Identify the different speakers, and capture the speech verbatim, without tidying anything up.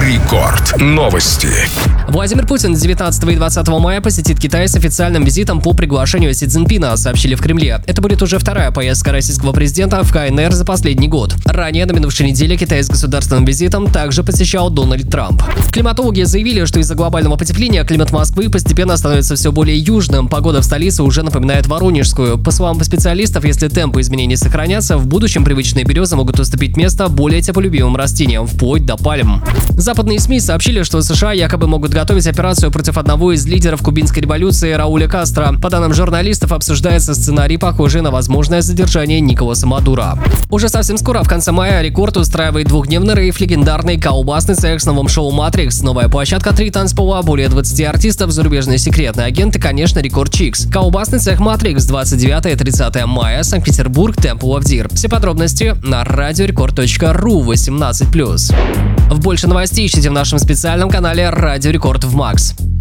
Speaker 1: Рекорд. Новости.
Speaker 2: Владимир Путин девятнадцатого и двадцатого мая посетит Китай с официальным визитом по приглашению Си Цзиньпина, сообщили в Кремле. Это будет уже вторая поездка российского президента в КНР за последний год. Ранее на минувшей неделе Китай с государственным визитом также посещал Дональд Трамп. Климатологи заявили, что из-за глобального потепления климат Москвы постепенно становится все более южным. Погода в столице уже напоминает воронежскую. По словам специалистов, если темпы изменений сохранятся, в будущем привычные березы могут уступить место более теплолюбивым растениям, вплоть до пальм. Западные СМИ сообщили, что США якобы могут готовить операцию против одного из лидеров кубинской революции Рауля Кастро. По данным журналистов, обсуждается сценарий, похожий на возможное задержание Николаса Мадуро. Уже совсем скоро, в конце мая, Рекорд устраивает двухдневный рейв легендарный колбасный цех с новым шоу «Матрикс». Новая площадка, три танцпола, более двадцати артистов, зарубежный секретный агент и, конечно, Рекорд Чикс. Колбасный цех «Матрикс», двадцать девятого и тридцатого мая, Санкт-Петербург, Temple of Deer. Все подробности на радио рекорд точка ру восемнадцать плюс. В больше новостей ищите в нашем специальном канале Радио Рекорд в Макс.